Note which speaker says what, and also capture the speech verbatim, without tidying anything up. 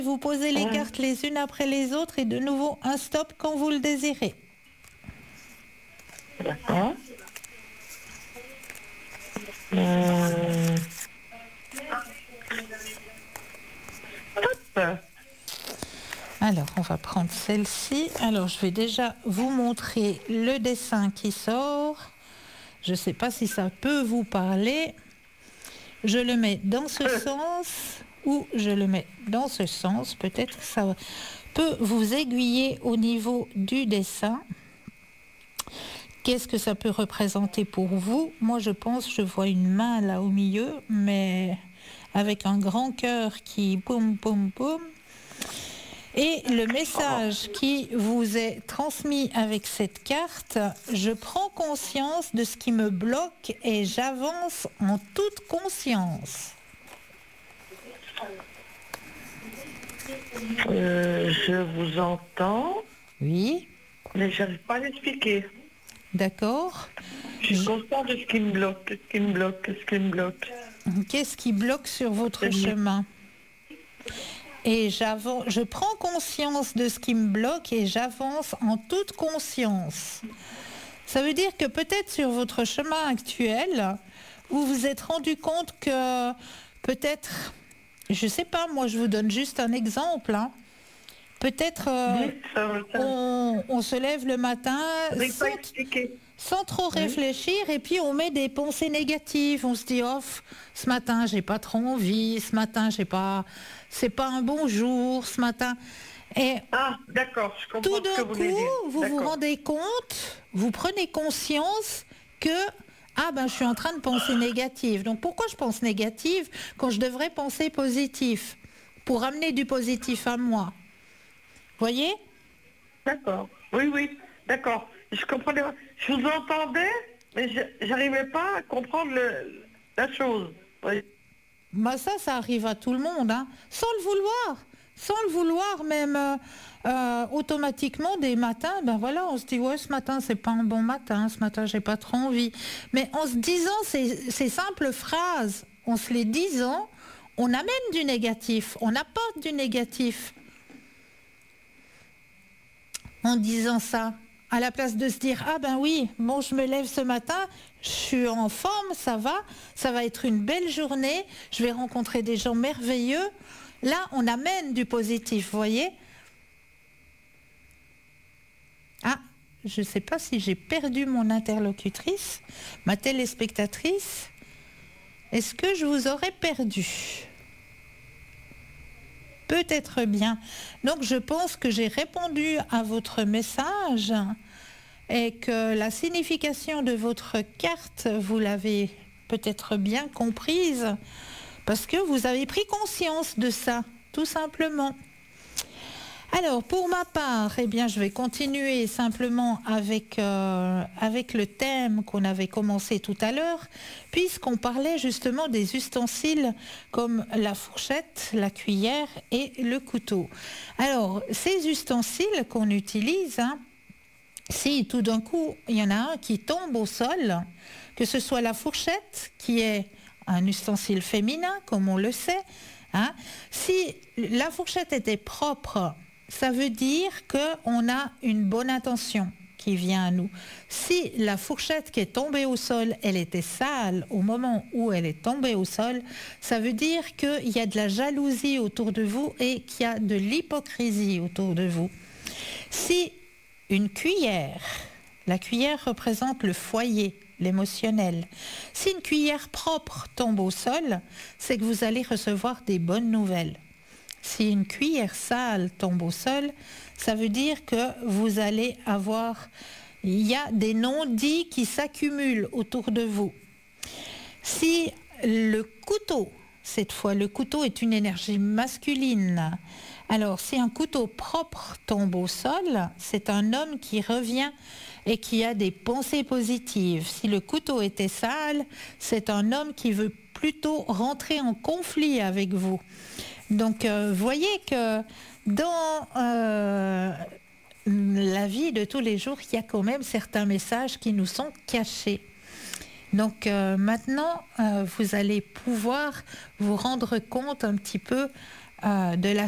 Speaker 1: Vous posez les
Speaker 2: Ouais.
Speaker 1: cartes les unes après les autres et de nouveau un stop quand vous le désirez.
Speaker 2: D'accord. Euh... Stop.
Speaker 1: Alors, on va prendre celle-ci. Alors, je vais déjà vous montrer le dessin qui sort. Je ne sais pas si ça peut vous parler. Je le mets dans ce
Speaker 2: Euh.
Speaker 1: sens ou je le mets dans ce sens. Peut-être que ça peut vous aiguiller au niveau du dessin. Qu'est-ce que ça peut représenter pour vous? Moi, je pense, je vois une main là au milieu, mais avec un grand cœur qui boum, boum, boum. Et le message qui vous est transmis avec cette carte, je prends conscience de ce qui me bloque et j'avance en toute conscience.
Speaker 2: Euh, je vous entends,
Speaker 1: Oui,
Speaker 2: mais je n'arrive pas à l'expliquer.
Speaker 1: d'accord.
Speaker 2: Je suis
Speaker 1: Je-
Speaker 2: consciente de ce qui me bloque, ce qui me bloque, ce qui me bloque.
Speaker 1: Qu'est-ce qui bloque sur votre
Speaker 2: C'est mieux.
Speaker 1: chemin? Et j'avance, je prends conscience de ce qui me bloque et j'avance en toute conscience. Ça veut dire que peut-être sur votre chemin actuel, vous vous êtes rendu compte que peut-être, je sais pas, moi je vous donne juste un exemple, hein. Peut-être euh,
Speaker 2: Oui, ça, ça,
Speaker 1: on, on se lève le matin
Speaker 2: je n'arrive pas à
Speaker 1: sans,
Speaker 2: expliquer.
Speaker 1: sans trop
Speaker 2: Oui.
Speaker 1: réfléchir et puis on met des pensées négatives. On se dit, oh, ce matin j'ai pas trop envie, ce matin j'ai pas, c'est pas un bon jour, ce matin. Et
Speaker 2: Ah, d'accord, je comprends
Speaker 1: tout
Speaker 2: ce que
Speaker 1: d'un
Speaker 2: vous voulez dire.
Speaker 1: coup, vous vous
Speaker 2: D'accord.
Speaker 1: rendez compte, vous prenez conscience que ah ben je suis en train de penser négative. Donc pourquoi je pense négative quand je devrais penser positif pour amener du positif à moi? Voyez?
Speaker 2: D'accord. Oui, oui, d'accord. Je comprenais. Je vous entendais, mais je n'arrivais pas à comprendre le, la chose. Oui.
Speaker 1: Bah ça, ça arrive à tout le monde, hein, sans le vouloir, sans le vouloir même. euh, euh, automatiquement des matins, ben voilà, on se dit ouais ce matin c'est pas un bon matin, ce matin j'ai pas trop envie. Mais en se disant ces, ces simples phrases, en se les disant, on amène du négatif, on apporte du négatif. En disant ça, à la place de se dire ah ben oui, bon je me lève ce matin, je suis en forme, ça va, ça va être une belle journée, je vais rencontrer des gens merveilleux. Là, on amène du positif, vous voyez? Ah, je ne sais pas si j'ai perdu mon interlocutrice, ma téléspectatrice. Est-ce que je vous aurais perdu? Peut-être bien. Donc je pense que j'ai répondu à votre message et que la signification de votre carte, vous l'avez peut-être bien comprise parce que vous avez pris conscience de ça, tout simplement. Alors, pour ma part, eh bien, je vais continuer simplement avec, euh, avec le thème qu'on avait commencé tout à l'heure, puisqu'on parlait justement des ustensiles comme la fourchette, la cuillère et le couteau. Alors, ces ustensiles qu'on utilise, hein, si tout d'un coup, il y en a un qui tombe au sol, que ce soit la fourchette, qui est un ustensile féminin, comme on le sait, hein, si la fourchette était propre, ça veut dire qu'on a une bonne intention qui vient à nous. Si la fourchette qui est tombée au sol, elle était sale au moment où elle est tombée au sol, ça veut dire qu'il y a de la jalousie autour de vous et qu'il y a de l'hypocrisie autour de vous. Si une cuillère, la cuillère représente le foyer, l'émotionnel. Si une cuillère propre tombe au sol, c'est que vous allez recevoir des bonnes nouvelles. Si une cuillère sale tombe au sol, ça veut dire que vous allez avoir, il y a des non-dits qui s'accumulent autour de vous. Si le couteau, cette fois le couteau est une énergie masculine, alors si un couteau propre tombe au sol, c'est un homme qui revient et qui a des pensées positives. Si le couteau était sale, c'est un homme qui veut plutôt rentrer en conflit avec vous. Donc, euh, voyez que dans euh, la vie de tous les jours, il y a quand même certains messages qui nous sont cachés. Donc euh, maintenant, euh, vous allez pouvoir vous rendre compte un petit peu euh, de la